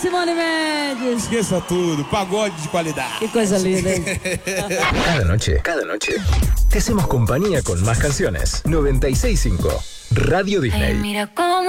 Simone Mendes. Esqueça tudo, pagode de qualidade. Que coisa linda, hein? Cada noche, te hacemos compañía con más canciones. 96.5 Radio Disney. Ay, mira cómo